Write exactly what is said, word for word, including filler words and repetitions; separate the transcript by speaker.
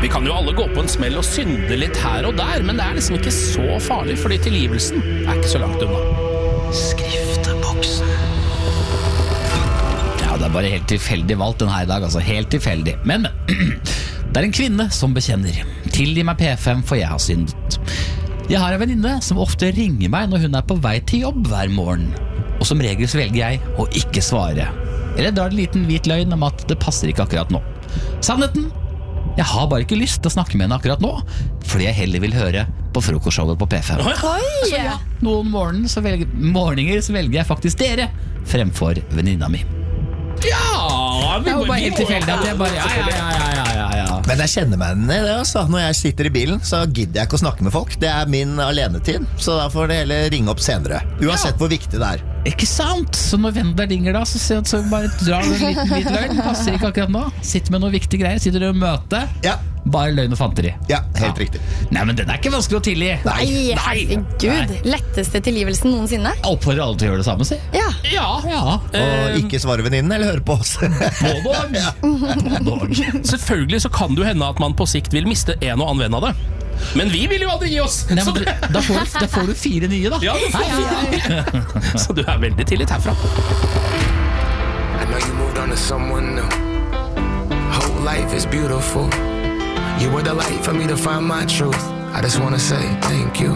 Speaker 1: Vi kan jo alle gå på en smell og synde litt her og der, men det er liksom ikke så farlig, fordi tilgivelsen er ikke så langt unna.
Speaker 2: Skrifteboksen.
Speaker 3: Ja, det er bare helt tilfeldig valgt den her i dag, altså helt tilfeldig. Men, men, det er en kvinne som bekjenner. Tilgi meg P fem, for jeg har syndet. Jeg har en venninne som ofte ringer meg når hun er på vei til jobb hver morgen. Og som regel så velger jeg å ikke svare. Eller drar en liten hvit løgn om at det passer ikke akkurat nå. Sannheten? Jeg har bare ikke lyst til å snakke med henne akkurat nå, fordi jeg heller vil høre på frokostshowet på P fem.
Speaker 4: Oi!
Speaker 3: Så ja, noen morgen så velger, morgener så velger jeg faktisk dere fremfor venninna mi.
Speaker 1: Ja,
Speaker 3: Det er jo bare helt tilfeldig at jeg bare ja, ja, ja, ja, ja, ja.
Speaker 2: Men jeg kjenner meg igjen i det, altså. Når jeg sitter i bilen, så gidder jeg ikke å snakke med folk. Det er min alenetid, så da får det heller ringe opp senere. Uansett
Speaker 3: Ja.
Speaker 2: hvor viktig det er.
Speaker 3: Ikke sant? Så når vennen der ringer da, så, så, så bare drar du en liten hvit løgn. Passer ikke akkurat nå. Sitter med noe viktige greier. Sitter du i møte.
Speaker 2: Ja,
Speaker 3: Bare løgn og fanteri.
Speaker 2: ja helt
Speaker 3: Ja.
Speaker 2: riktig.
Speaker 3: Nei, men den er ikke vanskelig å tilgi.
Speaker 4: Nei, herregud.
Speaker 3: Nei.
Speaker 4: Letteste tilgivelsen noensinne.
Speaker 3: Jeg oppfordrer alle til å gjøre det samme, si.
Speaker 4: Ja.
Speaker 3: Ja, ja.
Speaker 2: Og ikke svare venninnen, eller høre på oss.
Speaker 3: Både og. Både og.
Speaker 1: Selvfølgelig så kan det jo hende at man på sikt vil miste en og annen venn av det. Men vi vil jo aldri gi oss!
Speaker 3: Nei,
Speaker 1: Så
Speaker 3: men
Speaker 1: det-
Speaker 3: du, da, får du, da får du fire nye, da.
Speaker 1: Ja, du får
Speaker 3: Hei, hei, hei.
Speaker 1: Så du er veldig tillit herfra.
Speaker 5: I know you moved on to someone new. Whole life is beautiful. You were the light for me to find my truth. I just wanna say thank you.